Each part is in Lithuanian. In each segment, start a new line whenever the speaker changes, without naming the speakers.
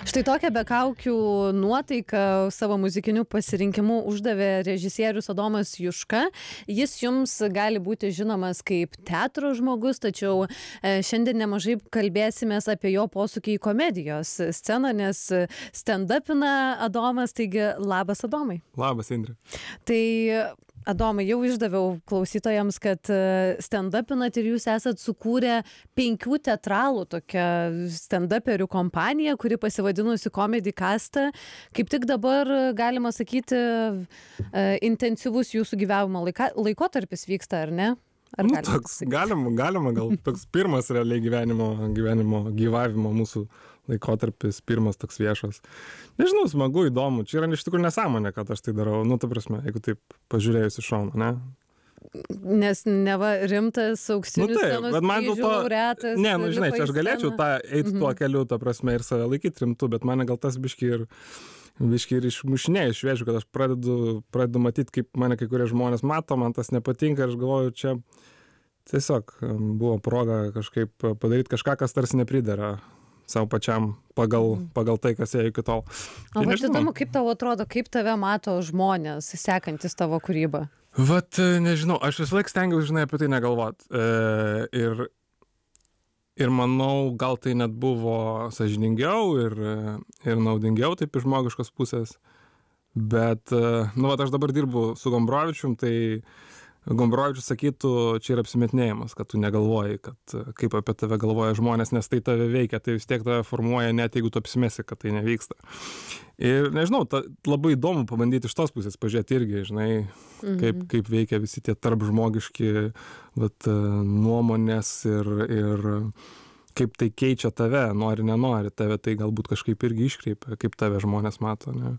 Štai tokią be kaukių nuotaiką savo muzikiniu pasirinkimu uždavė režisierius Adomas Juška. Jis jums gali būti žinomas kaip teatro žmogus, tačiau šiandien nemažai kalbėsimės apie jo posūkį į komedijos sceną, nes stand-upina Adomas, taigi labas Adomai.
Labas, Indrė.
Tai Adomai, jau išdaviau klausytojams, kad stand-upinat ir jūs esat sukūrę 5 teatralų tokią stand-uperių kompaniją, kuri pasivadinusi Comedy Castą. Kaip tik dabar, galima sakyti, intensyvus jūsų gyvavimo laikotarpis vyksta, ar ne? Ar
Toks, galima gal toks pirmas realiai gyvavimo mūsų laikotarpis, pirmas toks viešas. Nežinau, smagu, įdomu. Čia yra iš tikrųjų nesąmonė, kad aš tai darau. Ta prasme, jeigu taip pažiūrėjus iš šono, ne?
Nes neva rimtas auksinių scenos kryžių laureatas.
Ne, žinai, čia aš galėčiau eiti tuo keliu, ta prasme, ir save laikyti rimtu, bet mane gal tas biški ir išmušinėja iš vėžių, kad aš pradedu matyti, kaip mane kai kurie žmonės mato, man tas nepatinka ir aš galvoju, čia tiesiog buvo proga kažkaip padaryti kažką, kas tarsi nepridera savo pačiam pagal tai, kas ėjo iki tol.
O vat įdomu, kaip tau atrodo, kaip tave mato žmonės, sekantis tavo kūrybą?
Vat, nežinau, aš visą laiką stengiausi, žinai, apie tai negalvot. Ir manau, gal tai net buvo sąžiningiau ir naudingiau taip iš žmogiškos pusės. Bet, vat aš dabar dirbu su Gombrovičium, tai Gombrovičius sakytų, čia yra apsimetinėjimas, kad tu negalvoji, kad kaip apie tave galvoja žmonės, nes tai tave veikia, tai vis tiek tave formuoja, net jeigu tu apsimesi, kad tai nevyksta. Ir nežinau, labai įdomu pabandyti iš tos pusės pažiūrėti irgi, žinai, kaip veikia visi tie tarpžmogiški nuomonės ir kaip tai keičia tave, nori, nenori, tave tai galbūt kažkaip irgi iškreipia, kaip tave žmonės mato, ne?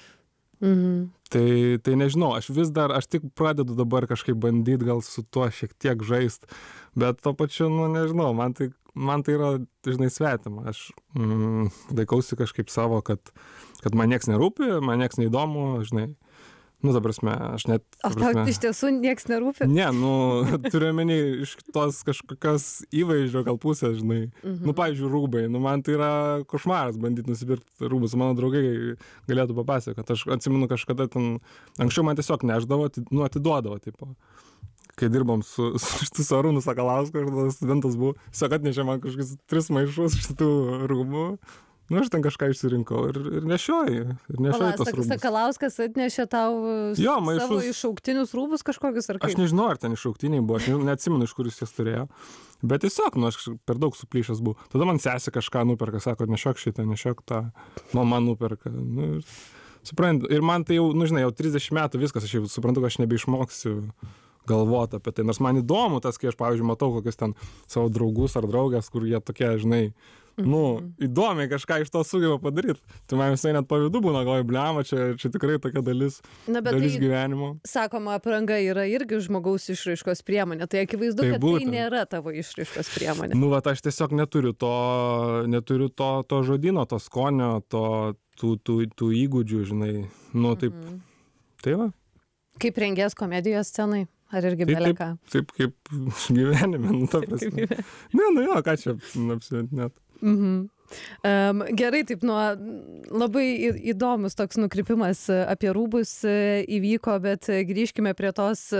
Tai nežinau, aš tik pradedu dabar kažkaip bandyti gal su tuo šiek tiek žaist, bet to pačiu, nežinau, man tai yra, žinai, svetima. Aš laikausi kažkaip savo, kad man nieks nerūpi, man nieks neįdomu, žinai. Ta prasme, aš net...
O tau iš tiesų nieks nerūpi?
Ne, turiu omeny iš tos kažkokios įvaizdžio gal pusės, žinai. Pavyzdžiui, rūbai. Man tai yra košmaras bandyti nusipirkti rūbus. Mano draugai galėtų papasakoti. Aš atsimenu kažkada ten... Anksčiau man tiesiog neždavo, atiduodavo, tipo. Kai dirbom su Arūnu Sakalausku, aš studentas buvau, tiesiog atnešė man kažkokius 3 maišus šitų rūbų. Aš ten kažką išsirinkau ir nešioju tos rūbus.
Sakalauskas atnešė tau savo iššauktinius rūbus kažkokius ar kaip?
Aš nežinau, ar ten iššauktiniai buvo, aš neatsimenu, iš kur jis jas turėjo. Bet tiesiog, aš per daug suplyšęs buvau. Tada man sesė kažką nuperka, sako, nešiok šitą, nešiok tą. Man nuperka. Suprantu, ir man tai jau, žinai, jau 30 metų viskas, aš jau suprantu, kad aš nebeišmoksiu galvoti apie tai. Nors man įdomu tas, kai aš, pavyzdžiui, matau kokius ten savo draugus ar draugės, kur jie tokie, žinai, įdomiai kažką iš to sugeba padaryti. Tai man visai net pavydu būna, galvoju, blema, čia tikrai tokia dalis gyvenimo.
Sakoma, apranga yra irgi žmogaus išraiškos priemonė. Tai akivaizdu, kad tai nėra tavo išraiškos priemonė.
Aš tiesiog neturiu to žodyno, to skonio, tų įgūdžių, žinai. Taip. Tai va.
Kaip rengies komedijos scenai? Ar irgi beleką?
Taip kaip gyvenime, ta prasme. Ką čia apsimetinėt.
Gerai, taip, labai įdomus toks nukrypimas apie rūbus įvyko, bet grįžkime prie tos